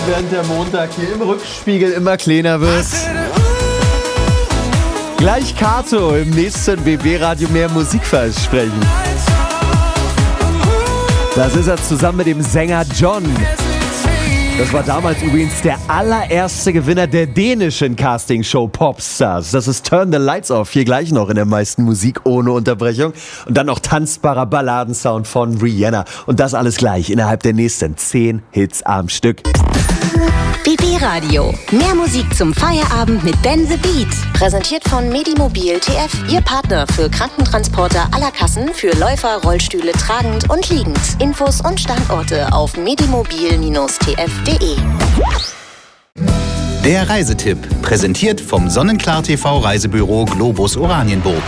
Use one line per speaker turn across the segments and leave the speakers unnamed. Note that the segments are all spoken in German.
während der Montag hier im Rückspiegel immer kleiner wird. Gleich Kato im nächsten BB-Radio mehr Musik versprechen. Das ist er zusammen mit dem Sänger John. Das war damals übrigens der allererste Gewinner der dänischen Castingshow Popstars. Das ist Turn the Lights Off, hier gleich noch in der meisten Musik ohne Unterbrechung. Und dann noch tanzbarer Balladensound von Rihanna. Und das alles gleich innerhalb der nächsten 10 Hits am Stück.
BB Radio. Mehr Musik zum Feierabend mit Dan the Beat. Präsentiert von Medimobil TF, Ihr Partner für Krankentransporter aller Kassen für Läufer, Rollstühle tragend und liegend. Infos und Standorte auf medimobil-tf.de.
Der Reisetipp, präsentiert vom Sonnenklar TV Reisebüro Globus Oranienburg.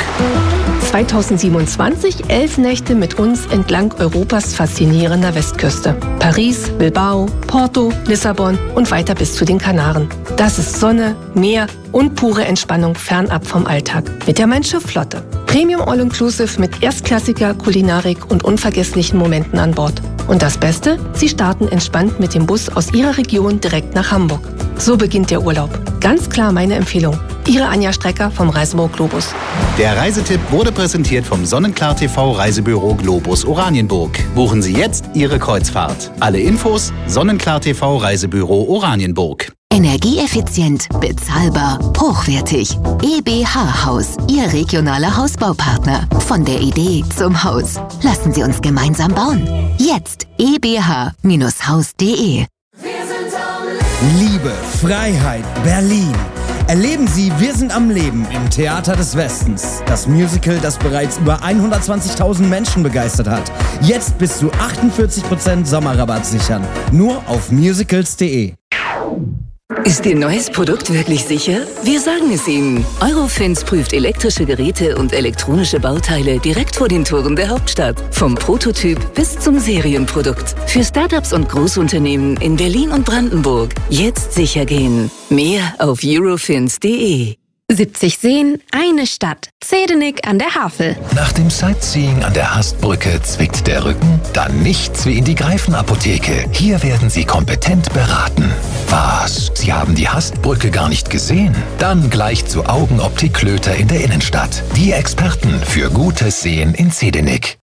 2027 11 Nächte mit uns entlang Europas faszinierender Westküste. Paris, Bilbao, Porto, Lissabon und weiter bis zu den Kanaren. Das ist Sonne, Meer und pure Entspannung fernab vom Alltag. Mit der Mein-Schiff-Flotte. Premium All-Inclusive mit erstklassiger Kulinarik und unvergesslichen Momenten an Bord. Und das Beste? Sie starten entspannt mit dem Bus aus Ihrer Region direkt nach Hamburg. So beginnt der Urlaub. Ganz klar meine Empfehlung. Ihre Anja Strecker vom Reisebüro Globus.
Der Reisetipp wurde präsentiert vom Sonnenklar TV Reisebüro Globus Oranienburg. Buchen Sie jetzt Ihre Kreuzfahrt. Alle Infos Sonnenklar TV Reisebüro Oranienburg.
Energieeffizient, bezahlbar, hochwertig. EBH Haus, Ihr regionaler Hausbaupartner. Von der Idee zum Haus. Lassen Sie uns gemeinsam bauen. Jetzt ebh-haus.de.
Liebe, Freiheit, Berlin. Erleben Sie Wir sind am Leben im Theater des Westens. Das Musical, das bereits über 120.000 Menschen begeistert hat. Jetzt bis zu 48% Sommerrabatt sichern. Nur auf musicals.de.
Ist Ihr neues Produkt wirklich sicher? Wir sagen es Ihnen. Eurofins prüft elektrische Geräte und elektronische Bauteile direkt vor den Toren der Hauptstadt. Vom Prototyp bis zum Serienprodukt. Für Startups und Großunternehmen in Berlin und Brandenburg. Jetzt sicher gehen. Mehr auf eurofins.de.
70 Seen, eine Stadt. Zedenik an der Havel.
Nach dem Sightseeing an der Hastbrücke zwickt der Rücken? Dann nichts wie in die Greifenapotheke. Hier werden Sie kompetent beraten. Was? Sie haben die Hastbrücke gar nicht gesehen? Dann gleich zu Augenoptik Klöter in der Innenstadt. Die Experten für gutes Sehen in Zedenik.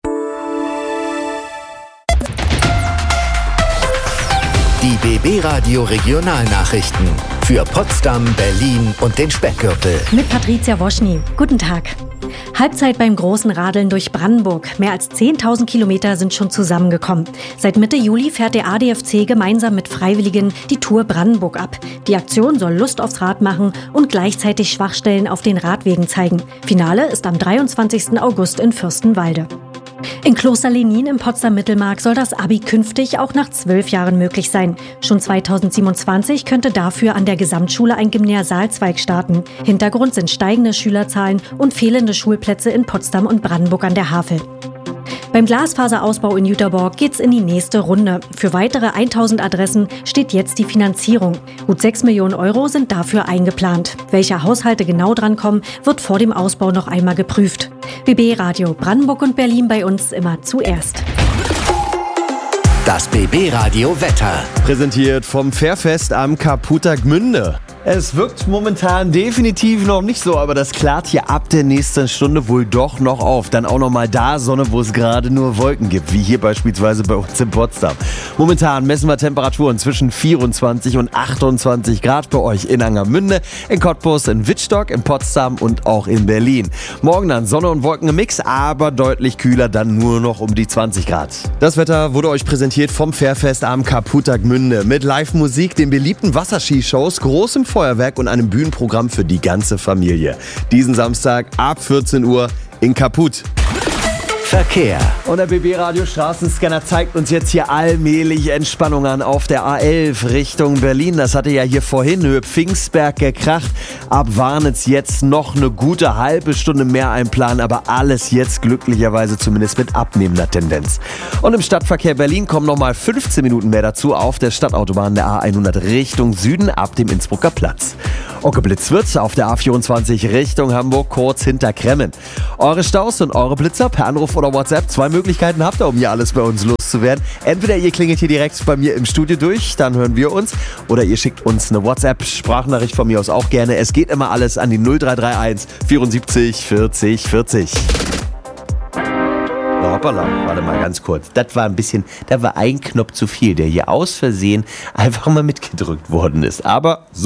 Die BB Radio Regionalnachrichten für Potsdam, Berlin und den Speckgürtel.
Mit Patricia Woschny. Guten Tag. Halbzeit beim großen Radeln durch Brandenburg. Mehr als 10.000 Kilometer sind schon zusammengekommen. Seit Mitte Juli fährt der ADFC gemeinsam mit Freiwilligen die Tour Brandenburg ab. Die Aktion soll Lust aufs Rad machen und gleichzeitig Schwachstellen auf den Radwegen zeigen. Finale ist am 23. August in Fürstenwalde. In Kloster Lenin im Potsdam-Mittelmark soll das Abi künftig auch nach 12 Jahren möglich sein. Schon 2027 könnte dafür an der Gesamtschule ein Gymnasialzweig starten. Hintergrund sind steigende Schülerzahlen und fehlende Schulplätze in Potsdam und Brandenburg an der Havel. Beim Glasfaserausbau in Jüterborg geht's in die nächste Runde. Für weitere 1000 Adressen steht jetzt die Finanzierung. Gut 6 Millionen Euro sind dafür eingeplant. Welche Haushalte genau drankommen, wird vor dem Ausbau noch einmal geprüft. BB Radio Brandenburg und Berlin bei uns immer zuerst.
Das BB Radio Wetter.
Präsentiert vom Fährfest am Kaputter Gmünde. Es wirkt momentan definitiv noch nicht so, aber das klart hier ab der nächsten Stunde wohl doch noch auf. Dann auch noch mal da Sonne, wo es gerade nur Wolken gibt, wie hier beispielsweise bei uns in Potsdam. Momentan messen wir Temperaturen zwischen 24 und 28 Grad bei euch in Angermünde, in Cottbus, in Wittstock, in Potsdam und auch in Berlin. Morgen dann Sonne und Wolken im Mix, aber deutlich kühler, dann nur noch um die 20 Grad. Das Wetter wurde euch präsentiert vom Fährfest am Kaputter Gmünde mit Live-Musik, den beliebten Wasserskishows, großem Feuerwerk und einem Bühnenprogramm für die ganze Familie. Diesen Samstag ab 14 Uhr in Kaput.
Verkehr.
Und der BB-Radio Straßenscanner zeigt uns jetzt hier allmählich Entspannung an auf der A11 Richtung Berlin. Das hatte ja hier vorhin Höhe Pfingstberg gekracht. Ab Warnitz jetzt noch eine gute halbe Stunde mehr einplanen, aber alles jetzt glücklicherweise zumindest mit abnehmender Tendenz. Und im Stadtverkehr Berlin kommen nochmal 15 Minuten mehr dazu auf der Stadtautobahn der A100 Richtung Süden ab dem Innsbrucker Platz. Geblitzt wird auf der A24 Richtung Hamburg kurz hinter Kremmen. Eure Staus und eure Blitzer per Anruf oder WhatsApp. 2 Möglichkeiten habt ihr, um hier alles bei uns loszuwerden. Entweder ihr klingelt hier direkt bei mir im Studio durch, dann hören wir uns. Oder ihr schickt uns eine WhatsApp-Sprachnachricht von mir aus auch gerne. Es geht immer alles an die 0331 74 40 40. Hoppala, warte mal ganz kurz. Da war ein Knopf zu viel, der hier aus Versehen einfach mal mitgedrückt worden ist. Aber so